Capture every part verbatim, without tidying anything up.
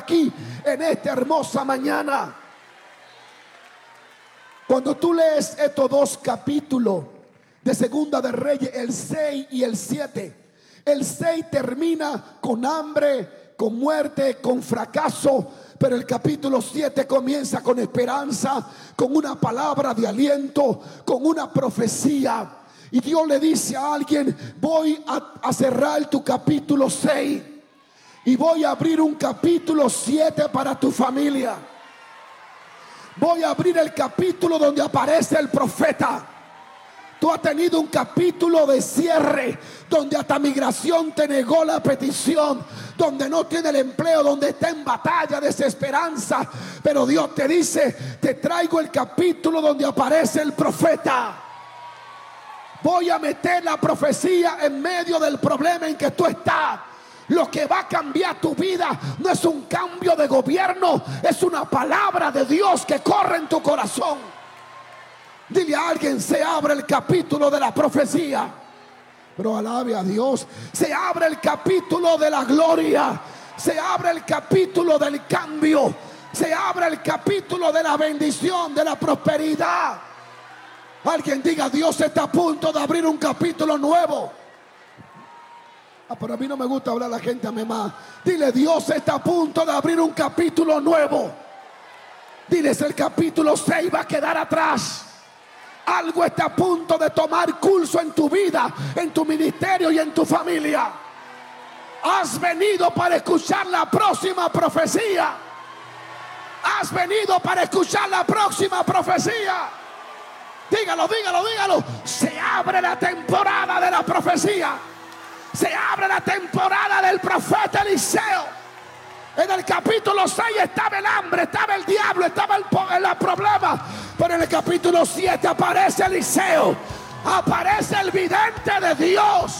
aquí en esta hermosa mañana. Cuando tú lees estos dos capítulos de Segunda de Reyes, el seis y el siete, el seis termina con hambre, con muerte, con fracaso, pero el capítulo siete comienza con esperanza, con una palabra de aliento, con una profecía. Y Dios le dice a alguien: voy a, a cerrar tu capítulo seis y voy a abrir un capítulo siete para tu familia. Voy a abrir el capítulo donde aparece el profeta. Tú has tenido un capítulo de cierre, donde hasta migración te negó la petición, donde no tiene el empleo, donde está en batalla, desesperanza. Pero Dios te dice: te traigo el capítulo donde aparece el profeta. Voy a meter la profecía en medio del problema en que tú estás. Lo que va a cambiar tu vida no es un cambio de gobierno, es una palabra de Dios que corre en tu corazón. Dile a alguien: se abre el capítulo de la profecía. Pero alabe a Dios. Se abre el capítulo de la gloria. Se abre el capítulo del cambio. Se abre el capítulo de la bendición, de la prosperidad. Alguien diga: Dios está a punto de abrir un capítulo nuevo. Ah, pero a mí no me gusta hablar a la gente a mí más. Dile: Dios está a punto de abrir un capítulo nuevo. Diles: el capítulo seis va a quedar atrás. Algo está a punto de tomar curso en tu vida, en tu ministerio y en tu familia. Has venido para escuchar la próxima profecía. Has venido para escuchar la próxima profecía. Dígalo, dígalo, dígalo. Se abre la temporada de la profecía. Se abre la temporada del profeta Eliseo. En el capítulo seis estaba el hambre, estaba el diablo, estaba el, el problema. Pero en el capítulo siete aparece Eliseo. Aparece el vidente de Dios.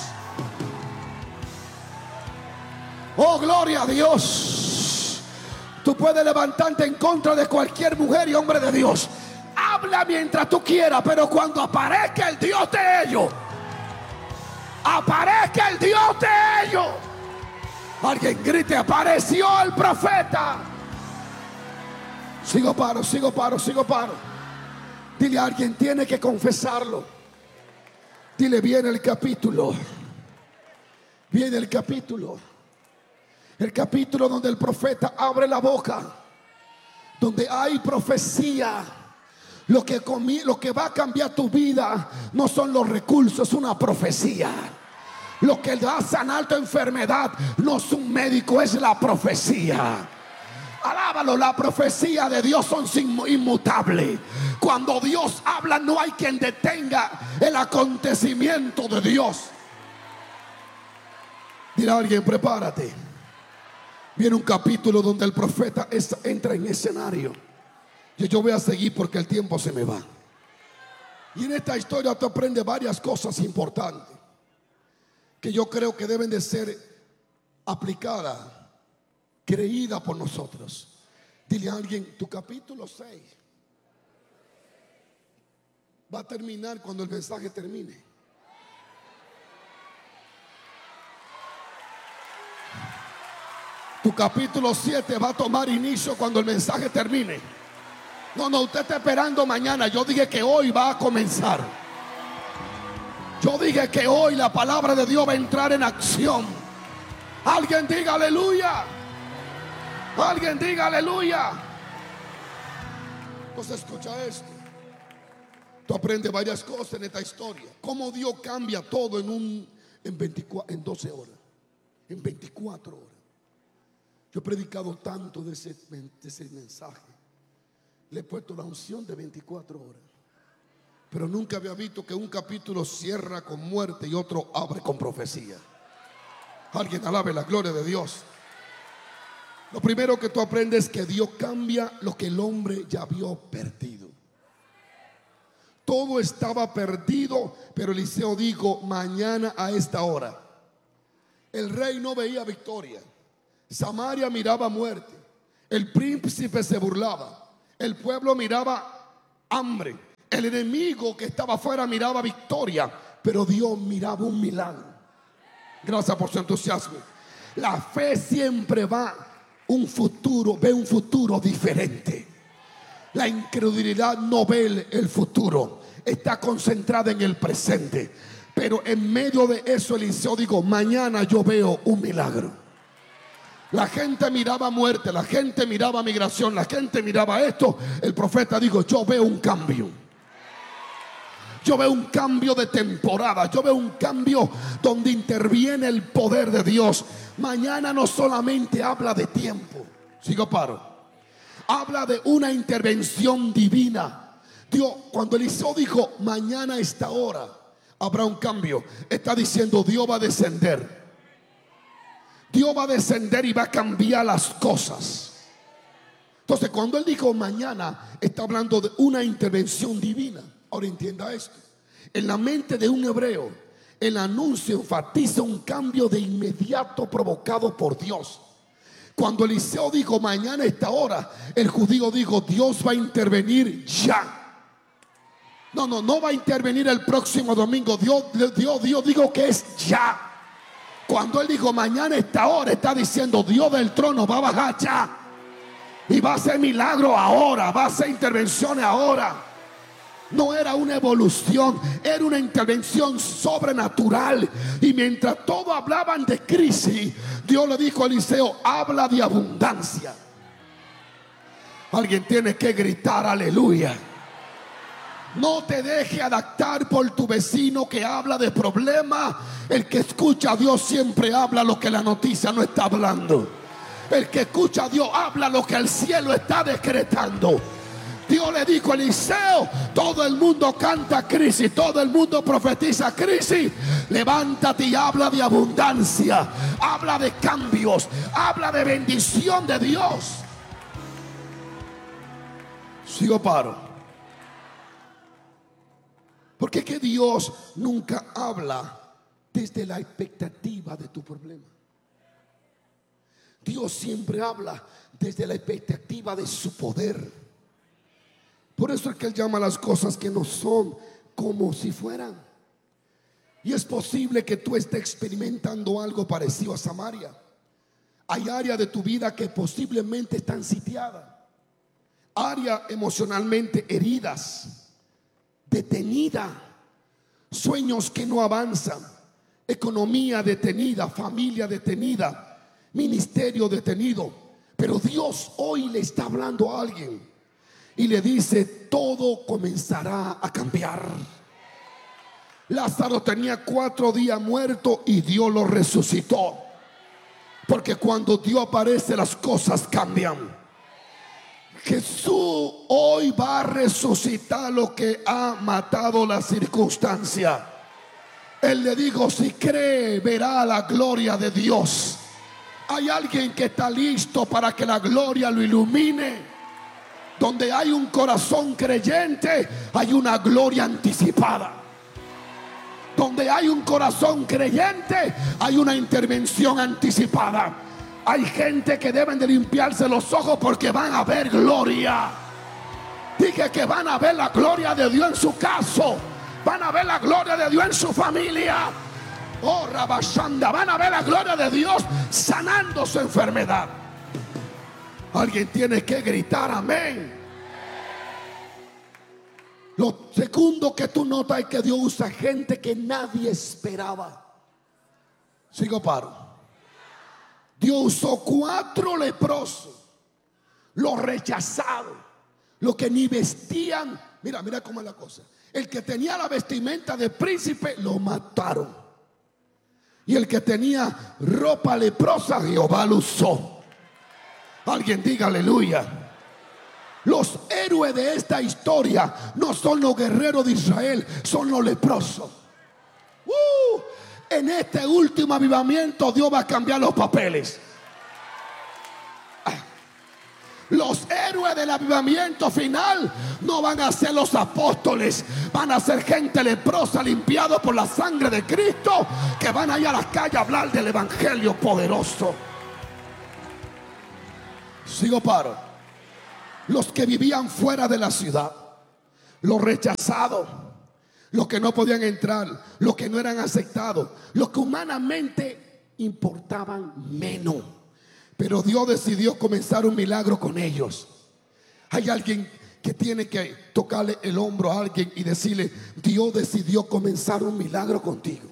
Oh, gloria a Dios. Tú puedes levantarte en contra de cualquier mujer y hombre de Dios. Habla mientras tú quieras, pero cuando aparezca el Dios de ellos, aparezca el Dios de ellos, alguien grite: apareció el profeta. Sigo paro, sigo paro, sigo paro. Dile a alguien: tiene que confesarlo. Dile: viene el capítulo. Viene el capítulo. El capítulo donde el profeta abre la boca, donde hay profecía. Lo que, lo que va a cambiar tu vida no son los recursos, es una profecía. Lo que va a sanar tu enfermedad no es un médico, es la profecía. Alábalo, la profecía de Dios son inmutables. Cuando Dios habla, no hay quien detenga el acontecimiento de Dios. Dirá alguien: prepárate. Viene un capítulo donde el profeta es, entra en escenario. Y yo voy a seguir porque el tiempo se me va. Y en esta historia tú aprendes varias cosas importantes que yo creo que deben de ser aplicadas, creídas por nosotros. Dile a alguien: tu capítulo seis va a terminar cuando el mensaje termine. Tu capítulo siete va a tomar inicio cuando el mensaje termine. No, no, usted está esperando mañana. Yo dije que hoy va a comenzar. Yo dije que hoy la palabra de Dios va a entrar en acción. Alguien diga aleluya. Alguien diga aleluya. Entonces escucha esto. Tú aprendes varias cosas en esta historia. Cómo Dios cambia todo en un en veinticuatro, en doce horas, en veinticuatro horas. Yo he predicado tanto de ese, de ese mensaje. Le he puesto la unción de veinticuatro horas. Pero nunca había visto que un capítulo cierra con muerte y otro abre con profecía. Alguien alabe la gloria de Dios. Lo primero que tú aprendes es que Dios cambia lo que el hombre ya había perdido. Todo estaba perdido, pero Eliseo dijo: mañana a esta hora. El rey no veía victoria. Samaria miraba muerte. El príncipe se burlaba. El pueblo miraba hambre. El enemigo que estaba afuera miraba victoria. Pero Dios miraba un milagro. Gracias por su entusiasmo. La fe siempre va un futuro, ve un futuro diferente. La incredulidad no ve el futuro, está concentrada en el presente. Pero en medio de eso Eliseo dijo: mañana yo veo un milagro. La gente miraba muerte, la gente miraba migración, la gente miraba esto. El profeta dijo: yo veo un cambio. Yo veo un cambio de temporada. Yo veo un cambio donde interviene el poder de Dios. Mañana no solamente habla de tiempo. Sigo paro. Habla de una intervención divina. Dios, cuando Eliseo dijo: mañana a esta hora habrá un cambio, está diciendo: Dios va a descender. Dios va a descender y va a cambiar las cosas. Entonces, cuando él dijo mañana, está hablando de una intervención divina. Ahora entienda esto: en la mente de un hebreo, el anuncio enfatiza un cambio de inmediato provocado por Dios. Cuando Eliseo dijo mañana a esta hora, el judío dijo: Dios va a intervenir ya. No, no, no va a intervenir el próximo domingo. Dios, Dios, Dios digo que es ya. Cuando él dijo mañana a esta hora, está diciendo: Dios del trono va a bajar ya. Y va a hacer milagro ahora, va a hacer intervenciones ahora. No era una evolución, era una intervención sobrenatural. Y mientras todos hablaban de crisis, Dios le dijo a Eliseo: habla de abundancia. Alguien tiene que gritar aleluya. No te deje adaptar por tu vecino que habla de problemas. El que escucha a Dios siempre habla lo que la noticia no está hablando. El que escucha a Dios habla lo que el cielo está decretando. Dios le dijo a Eliseo: todo el mundo canta crisis, todo el mundo profetiza crisis. Levántate y habla de abundancia, habla de cambios, habla de bendición de Dios. Sigo paro. Porque que Dios nunca habla desde la expectativa de tu problema. Dios siempre habla desde la expectativa de su poder. Por eso es que Él llama las cosas que no son como si fueran. Y es posible que tú estés experimentando algo parecido a Samaria. Hay áreas de tu vida que posiblemente están sitiadas, áreas emocionalmente heridas, detenida, sueños que no avanzan, economía detenida, familia detenida, ministerio detenido. Pero Dios hoy le está hablando a alguien y le dice: todo comenzará a cambiar. Lázaro tenía cuatro días muerto y Dios lo resucitó. Porque cuando Dios aparece, las cosas cambian. Jesús hoy va a resucitar lo que ha matado la circunstancia. Él le dijo: si cree, verá la gloria de Dios. Hay alguien que está listo para que la gloria lo ilumine. Donde hay un corazón creyente, hay una gloria anticipada. Donde hay un corazón creyente, hay una intervención anticipada. Hay gente que deben de limpiarse los ojos porque van a ver gloria. Dije que van a ver la gloria de Dios en su caso. Van a ver la gloria de Dios en su familia. Oh, Rabashanda, van a ver la gloria de Dios sanando su enfermedad. Alguien tiene que gritar amén. Lo segundo que tú notas es que Dios usa gente que nadie esperaba. Sigo paro. Dios usó cuatro leprosos, los rechazados, los que ni vestían. Mira, mira cómo es la cosa. El que tenía la vestimenta de príncipe lo mataron. Y el que tenía ropa leprosa, Jehová lo usó. Alguien diga aleluya. Los héroes de esta historia no son los guerreros de Israel, son los leprosos. Uh, en este último avivamiento Dios va a cambiar los papeles. Los héroes del avivamiento final no van a ser los apóstoles, van a ser gente leprosa limpiada por la sangre de Cristo, que van a ir a las calles a hablar del evangelio poderoso. Sigo paro. Los que vivían fuera de la ciudad, los rechazados, los que no podían entrar, los que no eran aceptados, los que humanamente importaban menos. pero Dios decidió comenzar un milagro con ellos. Hay alguien que tiene que tocarle el hombro a alguien y decirle: Dios decidió comenzar un milagro contigo.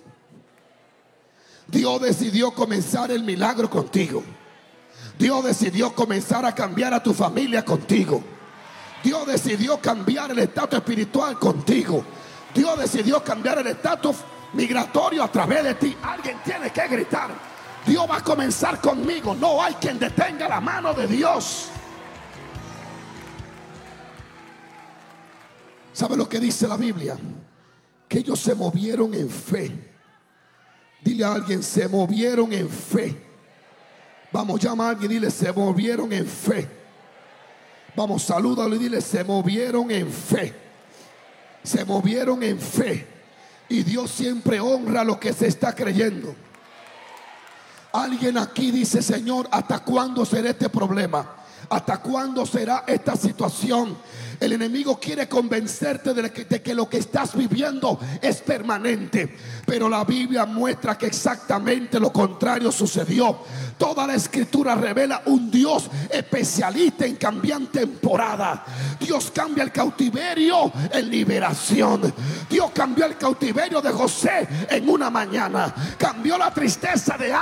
Dios decidió comenzar el milagro contigo. Dios decidió comenzar a cambiar a tu familia contigo. Dios decidió cambiar el estatus espiritual contigo. Dios decidió cambiar el estatus migratorio a través de ti. Alguien tiene que gritar: Dios va a comenzar conmigo. No hay quien detenga la mano de Dios. ¿Sabe lo que dice la Biblia? Que ellos se movieron en fe. Dile a alguien: se movieron en fe. Vamos, llama a alguien y dile: se movieron en fe. Vamos, salúdalo y dile: se movieron en fe. Se movieron en fe. Y Dios siempre honra lo que se está creyendo. Alguien aquí dice: Señor, ¿hasta cuándo será este problema? ¿Hasta cuándo será esta situación? El enemigo quiere convencerte de que, de que lo que estás viviendo es permanente, pero la Biblia muestra que exactamente lo contrario sucedió. Toda la escritura revela un Dios especialista en cambiar temporada. Dios cambia el cautiverio en liberación. Dios cambió el cautiverio de José en una mañana. Cambió la tristeza de